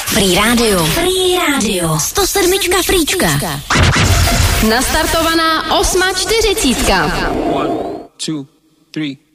Free Radio. Free Radio. 107. Fríčka. Nastartovaná 8:40. 1, 2, 3